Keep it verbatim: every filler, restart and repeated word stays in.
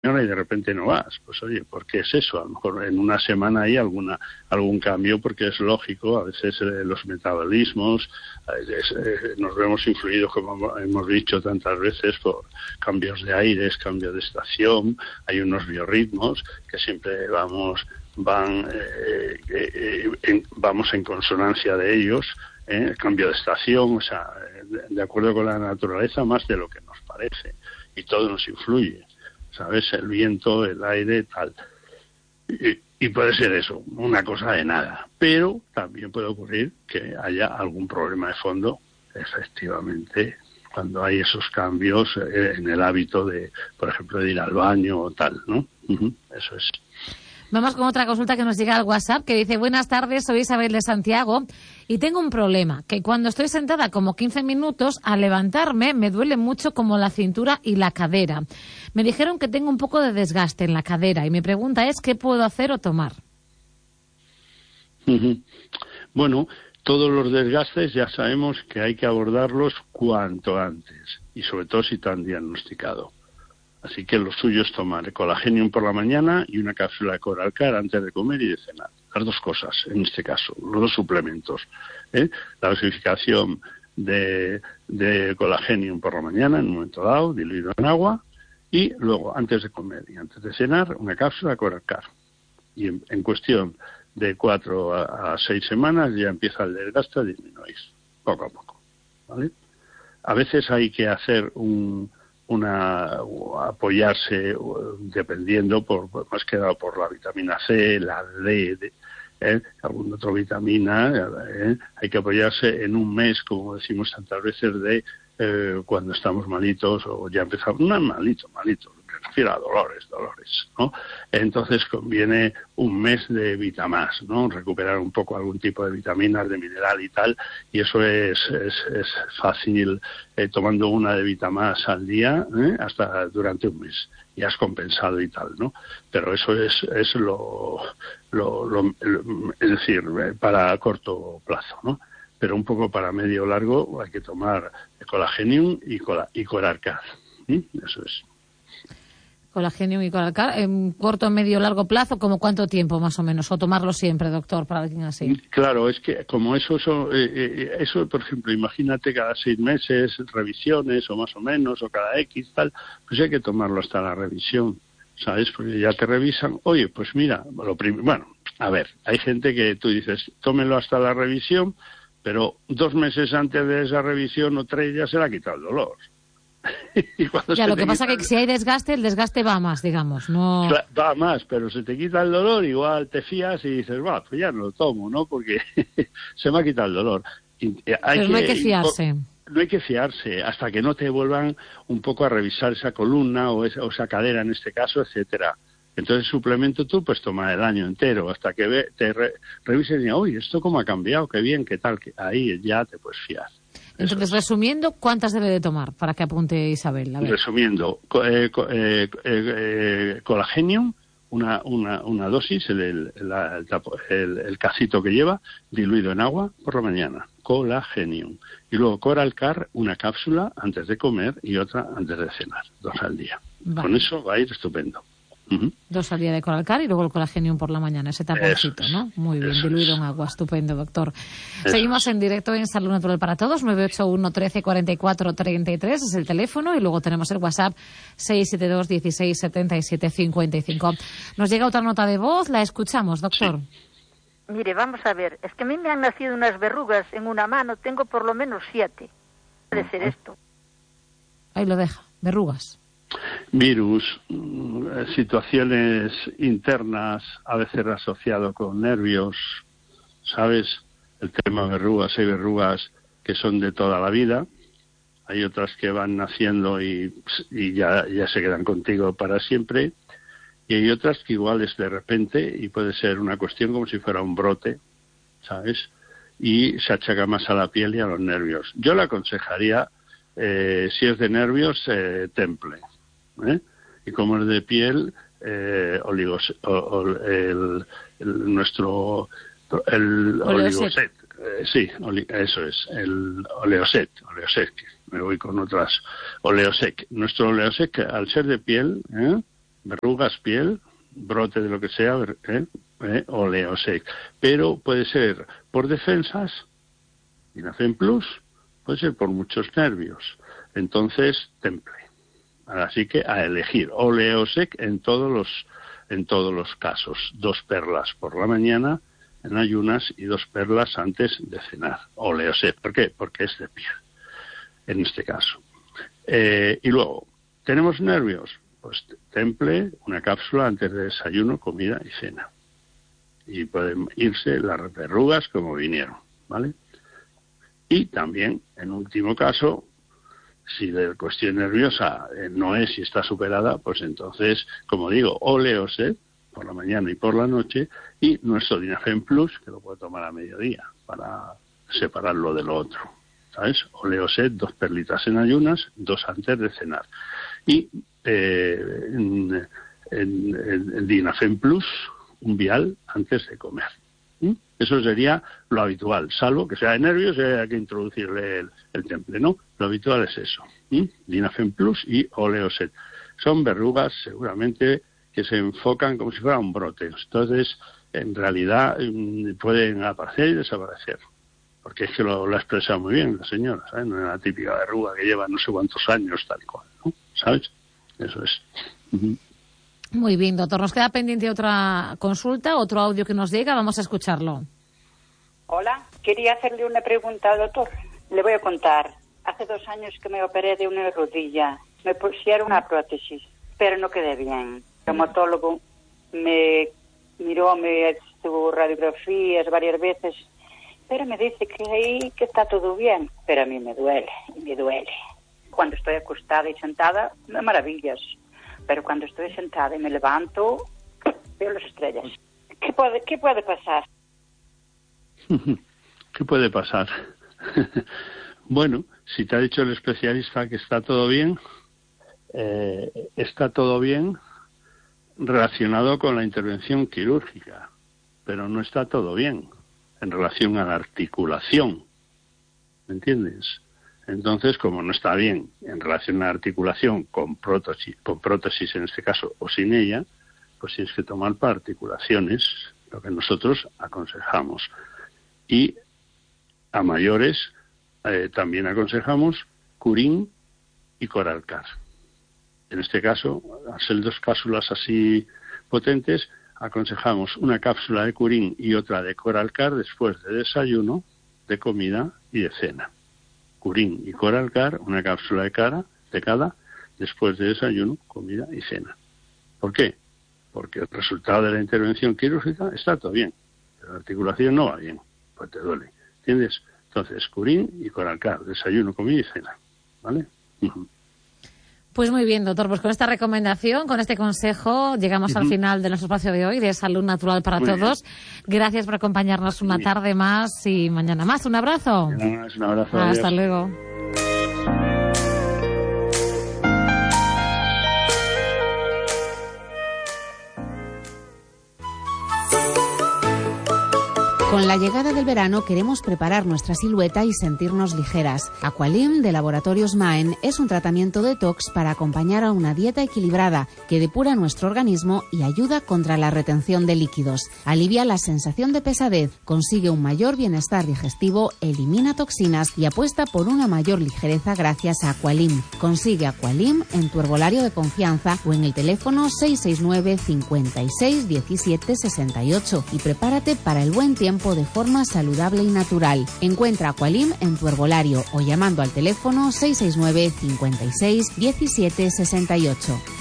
y de repente no vas. Pues oye, ¿por qué es eso? A lo mejor en una semana hay alguna algún cambio, porque es lógico. A veces eh, los metabolismos eh, eh, nos vemos influidos, como hemos dicho tantas veces, por cambios de aires, cambios de estación. Hay unos biorritmos que siempre vamos van eh, eh, en, vamos en consonancia de ellos, eh, el cambio de estación, o sea, de, de acuerdo con la naturaleza, más de lo que nos parece, y todo nos influye, ¿sabes? El viento, el aire, tal. Y, y puede ser eso, una cosa de nada. Pero también puede ocurrir que haya algún problema de fondo, efectivamente, cuando hay esos cambios eh, en el hábito de, por ejemplo, de ir al baño o tal, ¿no? Uh-huh, eso es. Vamos con otra consulta que nos llega al WhatsApp, que dice: buenas tardes, soy Isabel de Santiago y tengo un problema, que cuando estoy sentada como quince minutos, al levantarme me duele mucho como la cintura y la cadera. Me dijeron que tengo un poco de desgaste en la cadera y mi pregunta es: ¿qué puedo hacer o tomar? Uh-huh. Bueno, todos los desgastes ya sabemos que hay que abordarlos cuanto antes, y sobre todo si te han diagnosticado. Así que lo suyo es tomar Colagenium por la mañana y una cápsula de Coralcar antes de comer y de cenar. Las dos cosas, en este caso, los dos suplementos. ¿eh? La dosificación de, de Colagenium por la mañana, en un momento dado, diluido en agua, y luego, antes de comer y antes de cenar, una cápsula de Coralcar. Y en, en cuestión de cuatro a, a seis semanas ya empieza el desgaste a disminuir, poco a poco. ¿Vale? A veces hay que hacer un... una apoyarse dependiendo por más que nada por la vitamina C, la D, eh, alguna otra vitamina, eh, hay que apoyarse en un mes, como decimos tantas veces, de eh, cuando estamos malitos o ya empezamos, no malito, malito, me refiero a dolores, dolores, ¿no? Entonces conviene un mes de Vitamás, ¿no? Recuperar un poco algún tipo de vitaminas, de mineral y tal, y eso es, es, es fácil, eh, tomando una de Vitamás al día, ¿eh? Hasta durante un mes, y has compensado y tal, ¿no? Pero eso es, es lo, lo, lo, lo, es decir, para corto plazo, ¿no? Pero un poco para medio largo hay que tomar Colagenium y, cola, y Coralcar, ¿eh? Eso es. Colagenium y Coralcar, en corto, medio, largo plazo, ¿como cuánto tiempo más o menos? O tomarlo siempre, doctor, para alguien así. Claro, es que como eso, eso, eh, eso, por ejemplo, imagínate cada seis meses, revisiones o más o menos, o cada X, tal, pues hay que tomarlo hasta la revisión, ¿sabes? Porque ya te revisan, oye, pues mira, lo prim- bueno, a ver, hay gente que tú dices, tómelo hasta la revisión, pero dos meses antes de esa revisión o tres ya se le ha quitado el dolor. Ya, lo que pasa es que si hay desgaste, el desgaste va más, digamos, no... Va más, pero se te quita el dolor, igual te fías y dices, va, pues ya no lo tomo, ¿no? Porque se me ha quitado el dolor. Y hay pero que, no hay que fiarse. No hay que fiarse hasta que no te vuelvan un poco a revisar esa columna o esa, o esa cadera en este caso, etcétera. Entonces, suplemento tú, pues toma el año entero, hasta que ve, te re, revisen y digas, uy, esto cómo ha cambiado, qué bien, qué tal, que ahí ya te puedes fiar. Entonces, es. resumiendo, ¿cuántas debe de tomar? Para que apunte Isabel. A ver. Resumiendo, eh, eh, eh, Colagenium, una, una, una dosis, el, el, la, el, el, el cacito que lleva, diluido en agua por la mañana. Colagenium. Y luego Coralcar, una cápsula antes de comer y otra antes de cenar. Dos al día. Vale. Con eso va a ir estupendo. Uh-huh. Dos al día de Coralcar y luego el Colagenium por la mañana, ese taponcito, es, ¿no? Muy bien, diluido es. en agua, estupendo, doctor. Eso. Seguimos en directo en Salud Natural para Todos, nueve ocho uno, trece, cuarenta y cuatro, treinta y tres es el teléfono, y luego tenemos el WhatsApp seis siete dos, dieciséis, setenta y siete, cincuenta y cinco. Nos llega otra nota de voz, la escuchamos, doctor. Sí. Mire, vamos a ver, es que a mí me han nacido unas verrugas en una mano, tengo por lo menos siete. ¿Puede ser esto? Ahí lo deja, verrugas. Virus, situaciones internas, a veces asociado con nervios, ¿sabes? El tema de verrugas, hay verrugas que son de toda la vida, hay otras que van naciendo y, y ya, ya se quedan contigo para siempre, y hay otras que igual es de repente y puede ser una cuestión como si fuera un brote, ¿sabes? Y se achaca más a la piel y a los nervios. Yo le aconsejaría, eh, si es de nervios, eh, temple. ¿Eh? Y como es de piel, eh, oligos, o, o, el, el, nuestro el oligoset, eh, sí, oli, eso es, el oleoset, oleosec, me voy con otras, oleosec. Nuestro oleosec, al ser de piel, ¿eh? verrugas, piel, brote de lo que sea, ¿eh? ¿Eh? Oleosec. Pero puede ser por defensas, Dinafen Plus, puede ser por muchos nervios. Entonces, temple. Así que a elegir Oleosec en todos los en todos los casos. Dos perlas por la mañana en ayunas y dos perlas antes de cenar. Oleosec. ¿Por qué? Porque es de piel, en este caso. Eh, y luego, ¿tenemos nervios? Pues temple, una cápsula antes de desayuno, comida y cena. Y pueden irse las verrugas como vinieron, ¿vale? Y también, en último caso, si la cuestión nerviosa eh, no es y está superada, pues entonces, como digo, Oleosec por la mañana y por la noche, y nuestro Dinafen Plus, que lo puede tomar a mediodía para separarlo de lo otro, ¿sabes? Oleosec, dos perlitas en ayunas, dos antes de cenar. Y eh, en, en, en Dinafen Plus, un vial antes de comer. ¿Mm? Eso sería lo habitual, salvo que sea de nervios y haya que introducirle el, el temple, ¿no? Lo habitual es eso. ¿Mm? Dinafen Plus y Oleosec. Son verrugas seguramente que se enfocan como si fuera un brote. Entonces, en realidad, pueden aparecer y desaparecer. Porque es que lo, lo ha expresado muy bien la señora, ¿sabes? No es la típica verruga que lleva no sé cuántos años tal y cual, ¿no? ¿Sabes? Eso es. Uh-huh. Muy bien, doctor. Nos queda pendiente otra consulta, otro audio que nos llega. Vamos a escucharlo. Hola, quería hacerle una pregunta al doctor. Le voy a contar. Hace dos años que me operé de una rodilla. Me pusieron una prótesis, pero no quedé bien. El traumatólogo me miró, me hizo radiografías varias veces, pero me dice que ahí que está todo bien. Pero a mí me duele, me duele. Cuando estoy acostada y sentada, me maravillas. Pero cuando estoy sentada y me levanto, veo las estrellas. ¿Qué puede, qué puede pasar? ¿Qué puede pasar? Bueno, si te ha dicho el especialista que está todo bien, eh, está todo bien relacionado con la intervención quirúrgica, pero no está todo bien en relación a la articulación. ¿Me entiendes? Entonces, como no está bien en relación a la articulación con prótesis, con prótesis en este caso, o sin ella, pues tienes que tomar para articulaciones, lo que nosotros aconsejamos. Y a mayores eh, también aconsejamos Curín y Coralcar. En este caso, al ser dos cápsulas así potentes, aconsejamos una cápsula de Curín y otra de Coralcar después de desayuno, de comida y de cena. Curín y Coralcar, una cápsula de cara, de cada, después de desayuno, comida y cena. ¿Por qué? Porque el resultado de la intervención quirúrgica está todo bien, pero la articulación no va bien, pues te duele. ¿Entiendes? Entonces, Curín y Coralcar, desayuno, comida y cena. ¿Vale? Uh-huh. Pues muy bien, doctor. Pues con esta recomendación, con este consejo, llegamos uh-huh. al final de nuestro espacio de hoy, de Salud Natural para muy Todos. Bien. Gracias por acompañarnos una tarde más y mañana más. Un abrazo. Mañana más, un abrazo. Hasta adiós. luego. Con la llegada del verano queremos preparar nuestra silueta y sentirnos ligeras. Aqualim de Laboratorios Maen es un tratamiento detox para acompañar a una dieta equilibrada que depura nuestro organismo y ayuda contra la retención de líquidos. Alivia la sensación de pesadez, consigue un mayor bienestar digestivo, elimina toxinas y apuesta por una mayor ligereza gracias a Aqualim. Consigue Aqualim en tu herbolario de confianza o en el teléfono seis seis nueve, cincuenta y seis, diecisiete, sesenta y ocho y prepárate para el buen tiempo de forma saludable y natural. Encuentra Aqualim en tu herbolario o llamando al teléfono seis seis nueve, cincuenta y seis, diecisiete, sesenta y ocho.